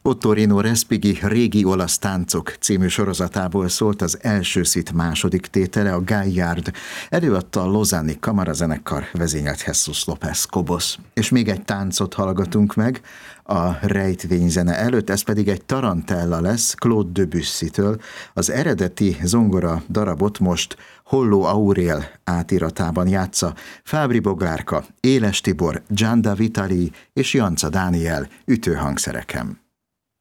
Ottorino Respighi Régi olasz táncok című sorozatából szólt az első szit második tétele, a Gaillard. Előadta a Lausanne-i kamarazenekar, vezényelt Jesus López Cobos. És még egy táncot hallgatunk meg a rejtvényzene előtt, ez pedig egy tarantella lesz Claude Debussy-től. Az eredeti zongora darabot most Holló Aurél átiratában játsza Fábri Bogárka, Éles Tibor, Gianda Vitali és Janca Dániel ütőhangszereken.